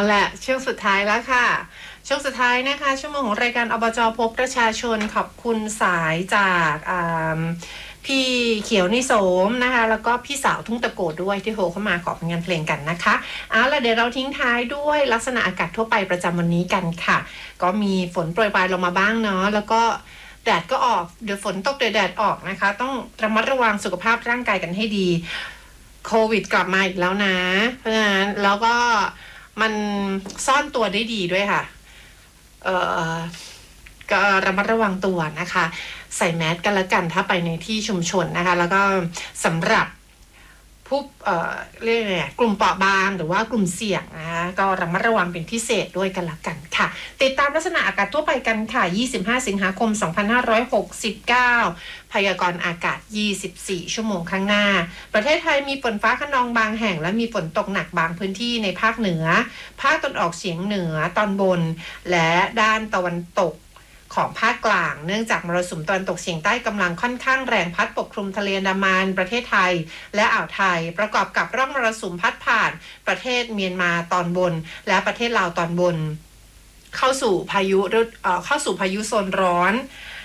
แหละช่วงสุดท้ายแล้วค่ะช่วงสุดท้ายนะคะชั่วโมงของรายการอบจพบประชาชนขอบคุณสายจากพี่เขียวนิโสมนะคะแล้วก็พี่สาวทุ่งตะโกดด้วยที่โทรเข้ามาขอผลงานเพลงกันนะคะเอาล่ะเดี๋ยวเราทิ้งท้ายด้วยลักษณะอากาศทั่วไปประจำวันนี้กันค่ะก็มีฝนโปรยปลายลงมาบ้างเนาะแล้วก็แดดก็ออกเดี๋ยวฝนตกเดี๋ยวแดดออกนะคะต้องระมัดระวังสุขภาพร่างกายกันให้ดีโควิดกลับมาอีกแล้วนะเพราะฉะนั้นแล้วก็มันซ่อนตัวได้ดีด้วยค่ะก็ระมัดระวังตัวนะคะใส่แมสกันละกันถ้าไปในที่ชุมชนนะคะแล้วก็สำหรับผู้เรียกไงกลุ่มเปราะบางหรือว่ากลุ่มเสี่ยงนะคะก็ระมัดระวังเป็นพิเศษด้วยกันละกันค่ะติดตามลักษณะอากาศทั่วไปกันค่ะ25สิงหาคม2569พยากรณ์อากาศ24ชั่วโมงข้างหน้าประเทศไทยมีฝนฟ้าคะนองบางแห่งและมีฝนตกหนักบางพื้นที่ในภาคเหนือภาคตะวันออกเฉียงเหนือตอนบนและด้านตะวันตกของภาคกลางเนื่องจากมรสุมตะวันตกเฉียงใต้กำลังค่อนข้างแรงพัดปกคลุมทะเลอันดามันประเทศไทยและอ่าวไทยประกอบกับร่องมรสุมพัดผ่านประเทศเมียนมาตอนบนและประเทศลาวตอนบนเข้าสู่พายุโซนร้อน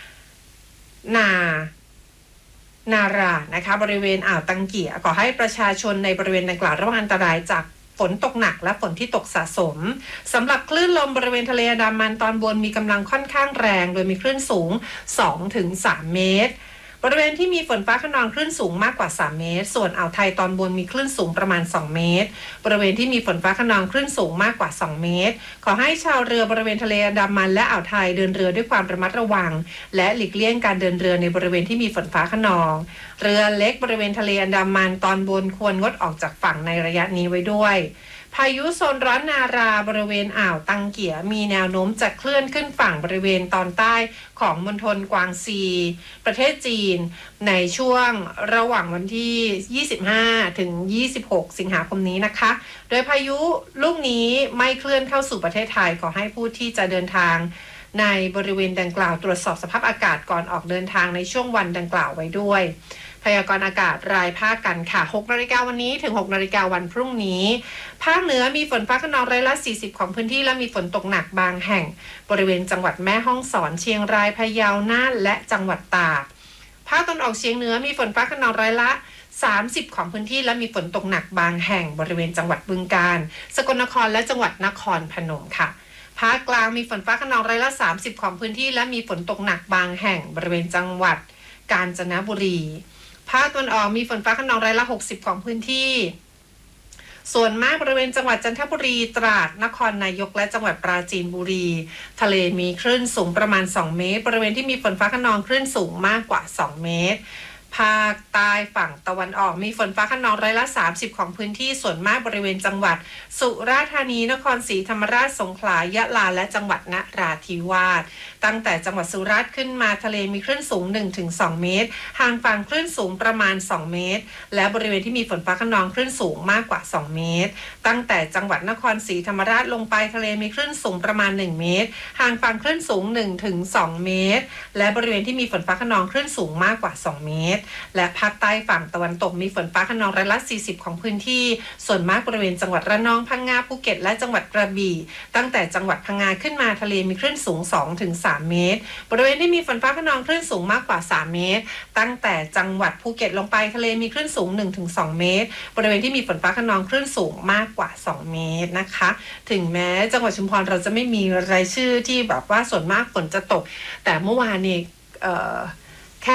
นารานะคะบริเวณอ่าวตังเกียขอให้ประชาชนในบริเวณดังกล่าวระวังอันตรายจากฝนตกหนักและฝนที่ตกสะสมสำหรับคลื่นลมบริเวณทะเลอันดามันตอนบนมีกำลังค่อนข้างแรงโดยมีคลื่นสูง 2-3 เมตรบริเวณที่มีฝนฟ้าคะนองคลื่นสูงมากกว่า3เมตรส่วนอ่าวไทยตอนบนมีคลื่นสูงประมาณ2เมตรบริเวณที่มีฝนฟ้าคะนองคลื่นสูงมากกว่า2เมตรขอให้ชาวเรือบริเวณทะเลอันดามันและอ่าวไทยเดินเรือด้วยความระมัดระวังและหลีกเลี่ยงการเดินเรือในบริเวณที่มีฝนฟ้าคะนองเรือเล็กบริเวณทะเลอันดามันตอนบนควรงดออกจากฝั่งในระยะนี้ไว้ด้วยพายุโซนร้อนนาราบริเวณอ่าวตังเกียมีแนวโน้มจะเคลื่อนขึ้นฝั่งบริเวณตอนใต้ของมณฑลกวางซีประเทศจีนในช่วงระหว่างวันที่25ถึง26สิงหาคมนี้นะคะโดยพายุลูกนี้ไม่เคลื่อนเข้าสู่ประเทศไทยขอให้ผู้ที่จะเดินทางในบริเวณดังกล่าวตรวจสอบสภาพอากาศก่อนออกเดินทางในช่วงวันดังกล่าวไว้ด้วยพยากรณ์อากาศรายภาคกันค่ะ 6 นาฬิกาวันนี้ถึง 6 นาฬิกาวันพรุ่งนี้ภาคเหนือมีฝนฟ้าคะนองร้อยละ40ของพื้นที่และมีฝนตกหนักบางแห่งบริเวณจังหวัดแม่ฮ่องสอนเชียงรายพะเยาน่านและจังหวัดตากภาคตะวันออกเฉียงเหนือมีฝนฟ้าคะนองร้อยละ30ของพื้นที่และมีฝนตกหนักบางแห่งบริเวณจังหวัดบึงกาฬสกลนครและจังหวัดนครพนมค่ะภาคกลางมีฝนฟ้าคะนองร้อยละ30ของพื้นที่และมีฝนตกหนักบางแห่งบริเวณจังหวัดกาญจนบุรีภาคตะวันออกมีฝนฟ้าคะนองร้อยละ60ของพื้นที่ส่วนมากบริเวณจังหวัดจันทบุรีตราดนครนายกและจังหวัดปราจีนบุรีทะเลมีคลื่นสูงประมาณ2เมตรบริเวณที่มีฝนฟ้าคะนองคลื่นสูงมากกว่า2เมตรภาคใต้ฝั่งตะวันออกมีฝนฟ้าคะนองร้อยละ30ของพื้นที่ส่วนมากบริเวณจังหวัดสุราษฎร์ธานีนครศรีธรรมราชสงขลายะลาและจังหวัดนราธิวาสตั้งแต่จังหวัดสุราษฎร์ขึ้นมาทะเลมีคลื่นสูง 1-2 เมตรห่างฝั่งคลื่นสูงประมาณ2เมตรและบริเวณที่มีฝนฟ้าคะนองคลื่นสูงมากกว่า2เมตรตั้งแต่จังหวัดนครศรีธรรมราชลงไปทะเลมีคลื่นสูงประมาณ1เมตรห่างฝั่งคลื่นสูง 1-2 เมตรและบริเวณที่มีฝนฟ้าคะนองคลื่นสูงมากกว่า2เมตรและภาคใต้ฝั่งตะวันตกมีฝนฟ้าคะนองร้อยละ40ของพื้นที่ส่วนมากบริเวณจังหวัดระนองพังงาภูเก็ตและจังหวัดกระบี่ตั้งแต่จังหวัดพังงาขึ้นมาทะเลมีคลื่นสูง 2-3 เมตรบริเวณที่มีฝนฟ้าคะนองคลื่นสูงมากกว่า3เมตรตั้งแต่จังหวัดภูเก็ตลงไปทะเลมีคลื่นสูง 1-2 เมตรบริเวณที่มีฝนฟ้าคะนองคลื่นสูงมากกว่า2เมตรนะคะถึงแม้จังหวัดชุมพรเราจะไม่มีรายชื่อที่แบบว่าส่วนมากฝนจะตกแต่เมื่อวานนี้แค่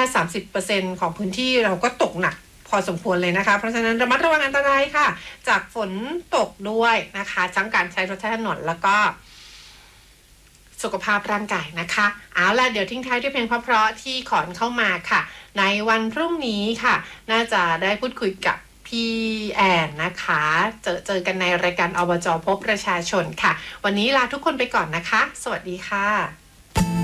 30% ของพื้นที่เราก็ตกหนักพอสมควรเลยนะคะเพราะฉะนั้นระมัดระวังอันตรายค่ะจากฝนตกด้วยนะคะทั้งการใช้รถใช้ถนนแล้วก็สุขภาพร่างกายนะคะเอาล่ะเดี๋ยวทิ้งท้ายด้วยเพลงเพราะๆที่ขอนเข้ามาค่ะในวันพรุ่งนี้ค่ะน่าจะได้พูดคุยกับพี่แอนนะคะเจอกันในรายการอบจพบประชาชนค่ะวันนี้ลาทุกคนไปก่อนนะคะสวัสดีค่ะ